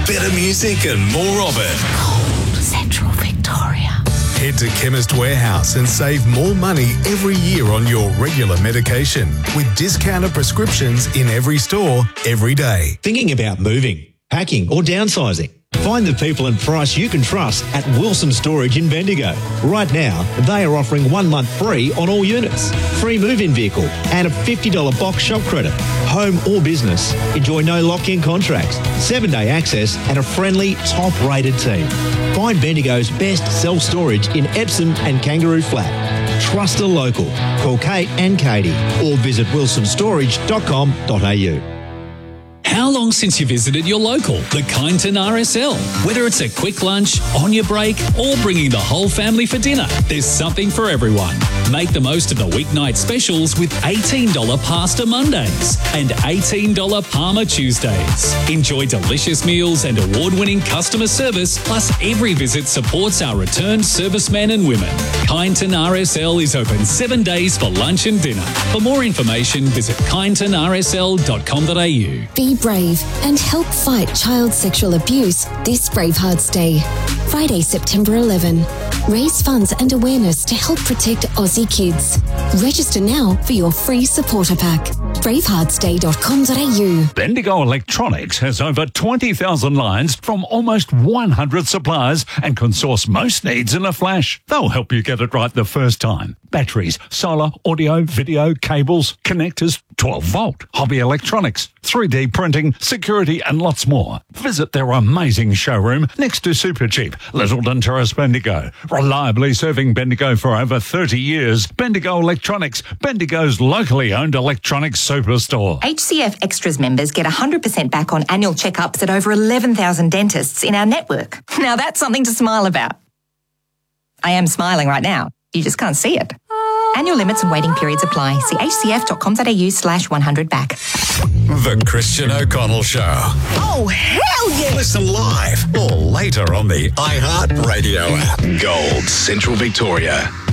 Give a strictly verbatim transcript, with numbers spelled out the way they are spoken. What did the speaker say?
better music and more of it. Central Victoria. Head to Chemist Warehouse and save more money every year on your regular medication with discounted prescriptions in every store, every day. Thinking about moving, packing or downsizing? Find the people and price you can trust at Wilson Storage in Bendigo. Right now, they are offering one month free on all units, free move-in vehicle and a fifty dollars box shop credit. Home or business, enjoy no lock-in contracts, seven-day access and a friendly, top-rated team. Find Bendigo's best self-storage in Epsom and Kangaroo Flat. Trust a local. Call Kate and Katie or visit wilson storage dot com dot a u. How long since you visited your local, the Kyneton R S L? Whether it's a quick lunch, on your break, or bringing the whole family for dinner, there's something for everyone. Make the most of the weeknight specials with eighteen dollars pasta Mondays and eighteen dollars Parma Tuesdays. Enjoy delicious meals and award-winning customer service, plus every visit supports our returned servicemen and women. Kyneton R S L is open seven days for lunch and dinner. For more information, visit kyneton r s l dot com dot a u. Be brave and help fight child sexual abuse this Bravehearts Day. Friday, September eleventh. Raise funds and awareness to help protect Aussie kids. Register now for your free supporter pack. bravehearts day dot com dot a u. Bendigo Electronics has over twenty thousand lines from almost one hundred suppliers and can source most needs in a flash. They'll help you get it right the first time. Batteries, solar, audio, video, cables, connectors, twelve volt, hobby electronics, three D printing, security and lots more. Visit their amazing showroom next to Supercheap, Littleton Terrace, Bendigo. Reliably serving Bendigo for over thirty years. Bendigo Electronics, Bendigo's locally owned electronics superstore. H C F Extras members get one hundred percent back on annual checkups at over eleven thousand dentists in our network. Now that's something to smile about. I am smiling right now. You just can't see it. Annual limits and waiting periods apply. See h c f dot com dot a u slash one hundred back. The Christian O'Connell Show. Oh, hell yeah! Listen live or later on the iHeart Radio app. Gold Central Victoria.